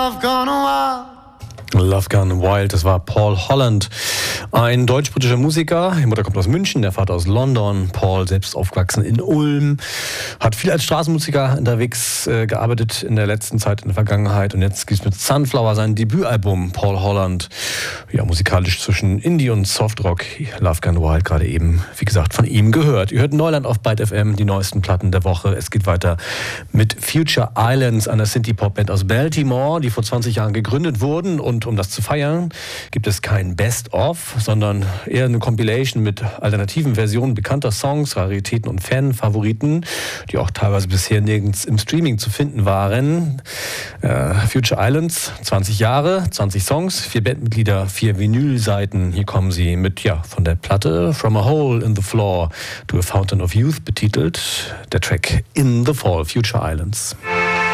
Love Gone Wild, das war Paul Holland, ein deutsch-britischer Musiker. Die Mutter kommt aus München, der Vater aus London. Paul, selbst aufgewachsen in Ulm, hat viel als Straßenmusiker unterwegs gearbeitet in der letzten Zeit, in der Vergangenheit. Und jetzt gibt es mit Sunflower sein Debütalbum, Paul Holland. Ja, musikalisch zwischen Indie und Softrock. Love Gone Wild, gerade eben, wie gesagt, von ihm gehört. Ihr hört Neuland auf Byte FM, die neuesten Platten der Woche. Es geht weiter mit Future Islands, einer Synthie-Pop-Band aus Baltimore, die vor 20 Jahren gegründet wurden. Und um das zu feiern, gibt es kein Best-of, sondern eher eine Compilation mit alternativen Versionen bekannter Songs, Raritäten und Fan-Favoriten, die auch teilweise bisher nirgends im Streaming zu finden waren. Future Islands, 20 Jahre, 20 Songs, 4 Bandmitglieder, 4 Vinylseiten. Hier kommen sie mit, von der Platte From a Hole in the Floor to a Fountain of Youth betitelt, der Track In the Fall, Future Islands.